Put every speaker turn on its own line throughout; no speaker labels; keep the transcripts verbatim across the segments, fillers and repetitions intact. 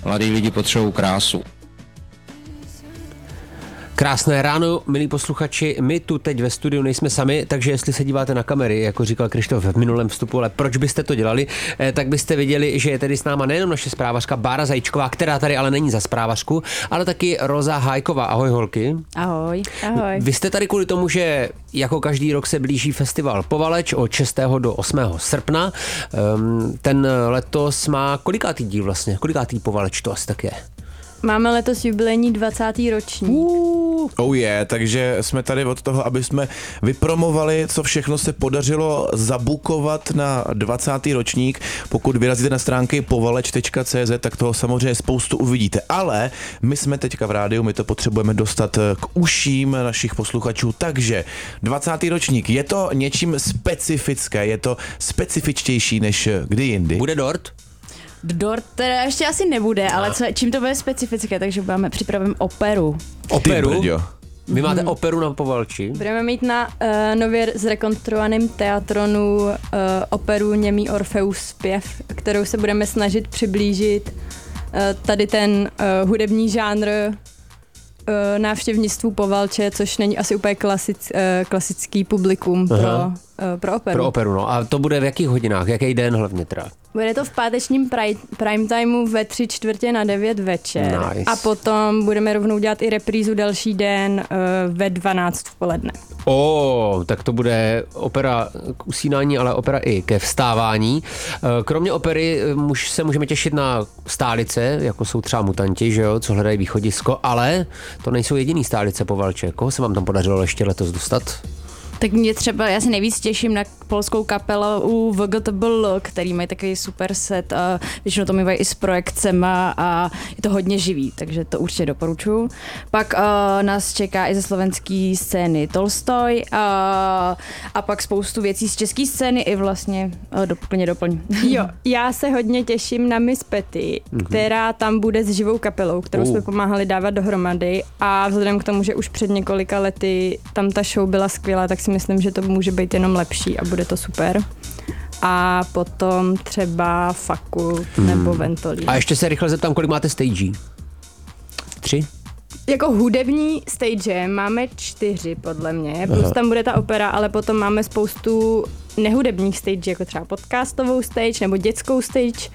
Mladí lidi potřebují krásu.
Krásné ráno, milí posluchači, my tu teď ve studiu nejsme sami, takže jestli se díváte na kamery, jako říkal Krištof v minulém vstupu, ale proč byste to dělali, tak byste viděli, že je tedy s náma nejenom naše zprávařka Bára Zajíčková, která tady ale není za zprávařku, ale taky Roza Hájková. Ahoj holky.
Ahoj. Ahoj.
Vy jste tady kvůli tomu, že jako každý rok se blíží festival Povaleč od šestého do osmého srpna. Ten letos má kolikátý díl vlastně? Kolikátý Povaleč to asi tak je?
Máme letos jubilejní dvacátý ročník.
Uh, oh je, yeah, takže jsme tady od toho, aby jsme vypromovali, co všechno se podařilo zabukovat na dvacátý ročník. Pokud vyrazíte na stránky povaleč tečka cé zet, tak toho samozřejmě spoustu uvidíte. Ale my jsme teďka v rádiu, my to potřebujeme dostat k uším našich posluchačů. Takže dvacátý ročník, je to něčím specifické, je to specifičtější než kdy jindy.
Bude dort?
Dort teda ještě asi nebude, ale co, čím to bude specifické, takže budeme připravit operu.
Operu? Vy máte hmm. operu na Povalči?
Budeme mít na uh, nově zrekonstruovaném teatronu uh, operu Němý Orfeus zpěv, kterou se budeme snažit přiblížit uh, tady ten uh, hudební žánr uh, návštěvnictvu Povalče, což není asi úplně klasic, uh, klasický publikum pro, uh, pro operu.
Pro operu, no. A to bude v jakých hodinách? Jaký den hlavně teda?
Bude to v pátečním prime, prime timeu ve tři čtvrtě na devět večer.
Nice.
A potom budeme rovnou dělat i reprízu další den uh, ve dvanáct v poledne.
O, tak to bude opera k usínání, ale opera i ke vstávání. Kromě opery se můžeme těšit na stálice, jako jsou třeba Mutanti, že jo, co hledají východisko, ale to nejsou jediný stálice Povalče. Koho se vám tam podařilo ještě letos dostat?
Tak mě třeba, já se nejvíc těším na polskou kapelu V G T B L, který mají takový super set a většinou to mývají i s projekcema a je to hodně živý, takže to určitě doporučuji. Pak uh, nás čeká i ze slovenské scény Tolstoj uh, a pak spoustu věcí z české scény i vlastně uh, doplně doplň. Jo, já se hodně těším na Miss Petty, mm-hmm. která tam bude s živou kapelou, kterou uh. jsme pomáhali dávat dohromady a vzhledem k tomu, že už před několika lety tam ta show byla skvělá, tak si myslím, že to může být jenom lepší a bude to super. A potom třeba Fakult hmm. nebo Ventolin.
A ještě se rychle zeptám, kolik máte stagí? Tři?
Jako hudební stage máme čtyři, podle mě. Plus Aha. tam bude ta opera, ale potom máme spoustu nehudebních stage, jako třeba podcastovou stage nebo dětskou stage.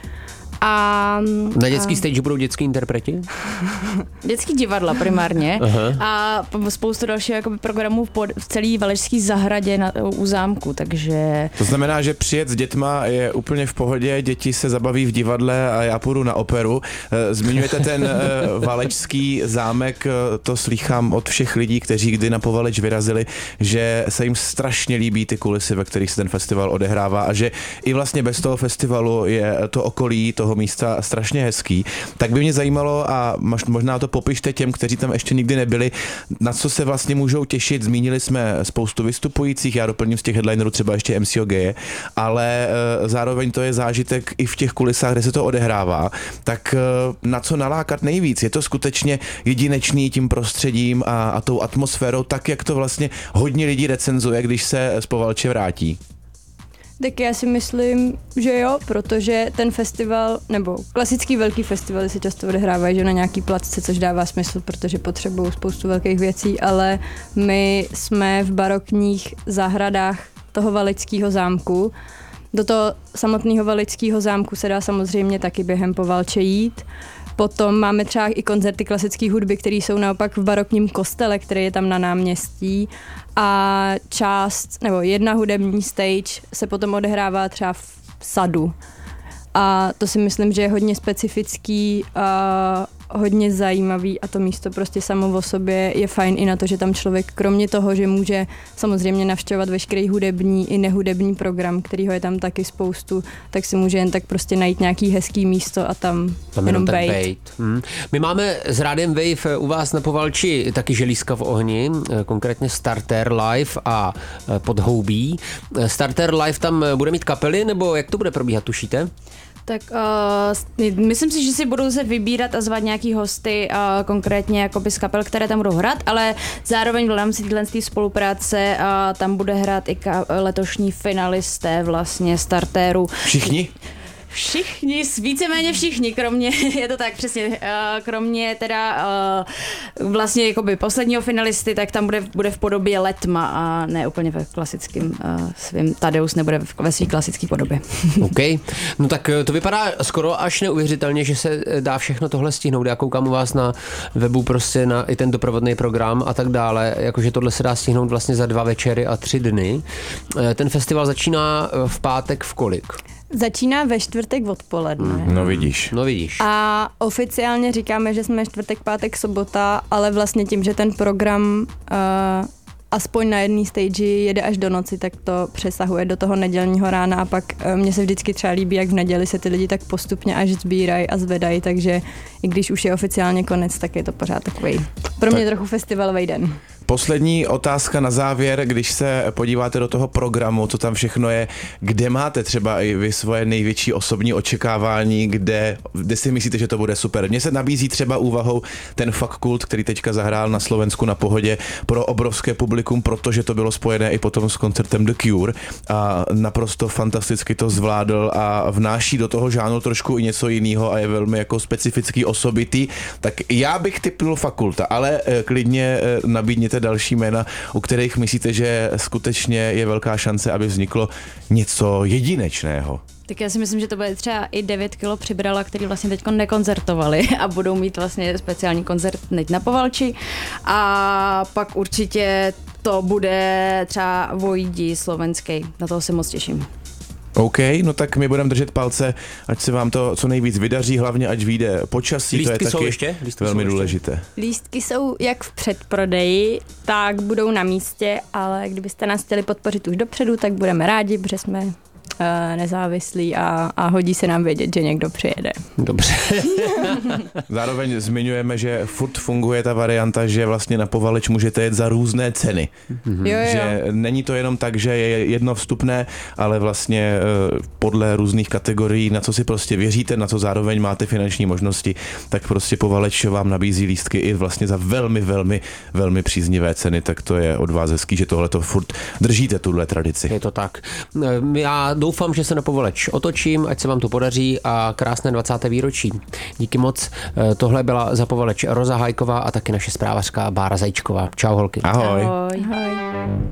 A,
na dětský a... stage budou dětský interpreti?
Dětský divadla primárně. A spoustu dalších jakoby, programů pod, v celé Valečské zahradě na, u zámku, takže...
To znamená, že přijet s dětma je úplně v pohodě, děti se zabaví v divadle a já půjdu na operu. Zmiňujete ten Valečský zámek, to slýchám od všech lidí, kteří kdy na Povaleč vyrazili, že se jim strašně líbí ty kulisy, ve kterých se ten festival odehrává a že i vlastně bez toho festivalu je to okolí toho místa strašně hezký. Tak by mě zajímalo a možná to popište těm, kteří tam ještě nikdy nebyli, na co se vlastně můžou těšit. Zmínili jsme spoustu vystupujících, já doplním z těch headlinerů třeba ještě M C O G, ale e, zároveň to je zážitek i v těch kulisách, kde se to odehrává. Tak e, na co nalákat nejvíc? Je to skutečně jedinečný tím prostředím a, a tou atmosférou, tak jak to vlastně hodně lidí recenzuje, když se z Povalče vrátí?
Tak já si myslím, že jo, protože ten festival, nebo klasický velký festivaly se často odehrávají, že na nějaký placce, což dává smysl, protože potřebují spoustu velkých věcí, ale my jsme v barokních zahradách toho Valického zámku. Do toho samotného Valického zámku se dá samozřejmě taky během Povalče jít. Potom máme třeba i koncerty klasické hudby, které jsou naopak v barokním kostele, který je tam na náměstí. A část, nebo jedna hudební stage se potom odehrává třeba v sadu. A to si myslím, že je hodně specifický a hodně zajímavý a to místo prostě samo o sobě je fajn i na to, že tam člověk kromě toho, že může samozřejmě navštěvovat veškerý hudební i nehudební program, kterýho je tam taky spoustu, tak si může jen tak prostě najít nějaký hezký místo a tam, tam jenom bejt. bejt.
Hmm. My máme s Rádiem Wave u vás na Povalči taky želízka v ohni, konkrétně Starter Live a Podhoubí. Starter Live tam bude mít kapely, nebo jak to bude probíhat, tušíte?
Tak uh, myslím si, že si budou se vybírat a zvat nějaký hosty, uh, konkrétně jakoby z kapel, které tam budou hrát, ale zároveň v rámci této spolupráce uh, tam bude hrát i ka- letošní finalisté vlastně startéru.
Všichni?
Všichni, víceméně všichni, kromě, je to tak přesně, kromě teda vlastně jakoby posledního finalisty, tak tam bude, bude v podobě Letma a ne úplně ve klasickém svým, Tadeus nebude ve své klasické podobě.
OK, no tak to vypadá skoro až neuvěřitelně, že se dá všechno tohle stihnout. Já koukám u vás na webu prostě na i ten doprovodný program a tak dále, jakože tohle se dá stihnout vlastně za dva večery a tři dny. Ten festival začíná v pátek v kolik?
Začíná ve čtvrtek odpoledne.
No vidíš.
No vidíš.
A oficiálně říkáme, že jsme čtvrtek, pátek, sobota, ale vlastně tím, že ten program uh, aspoň na jedné stage jede až do noci, tak to přesahuje do toho nedělního rána a pak uh, mně se vždycky třeba líbí, jak v neděli se ty lidi tak postupně až sbírají a zvedají, takže i když už je oficiálně konec, tak je to pořád takový pro mě tak trochu festivalový den.
Poslední otázka na závěr, když se podíváte do toho programu, co tam všechno je, kde máte třeba i vy svoje největší osobní očekávání, kde, kde si myslíte, že to bude super. Mně se nabízí třeba úvahou ten Fakult, který teďka zahrál na Slovensku na Pohodě pro obrovské publikum, protože to bylo spojené i potom s koncertem The Cure a naprosto fantasticky to zvládl a vnáší do toho žánru trošku i něco jiného a je velmi jako specifický, osobitý. Tak já bych tipnul Fakulta, ale klidně nabídněte další jména, u kterých myslíte, že skutečně je velká šance, aby vzniklo něco jedinečného.
Tak já si myslím, že to bude třeba i devět kilo přibrala, který vlastně teď nekoncertovali a budou mít vlastně speciální koncert teď na Povalči. A pak určitě to bude třeba Vojdi slovenský. Na toho se moc těším.
OK, no tak my budeme držet palce, ať se vám to co nejvíc vydaří, hlavně ať vyjde počasí,
Lístky
to je taky
ještě? Lístky
velmi
jsou
důležité.
Ještě?
Lístky jsou jak v předprodeji, tak budou na místě, ale kdybyste nás chtěli podpořit už dopředu, tak budeme rádi, protože jsme uh, nezávislí a, a hodí se nám vědět, že někdo přijede.
Dobře.
Zároveň zmiňujeme, že furt funguje ta varianta, že vlastně na Povaleč můžete jet za různé ceny.
Mm-hmm. Jo, jo.
Že není to jenom tak, že je jedno vstupné, ale vlastně podle různých kategorií, na co si prostě věříte, na co zároveň máte finanční možnosti, tak prostě Povaleč vám nabízí lístky i vlastně za velmi, velmi, velmi příznivé ceny, tak to je od vás hezký, že tohle to furt držíte, tuhle tradici.
Je to tak. Já doufám, že se na Povaleč otočím, ať se vám to podaří a krásné dvacáté výročí. Díky moc. Tohle byla za Povaleč Roza Hajková a taky naše zprávařka Bára Zajíčková. Čau holky.
Ahoj.
Ahoj. Ahoj.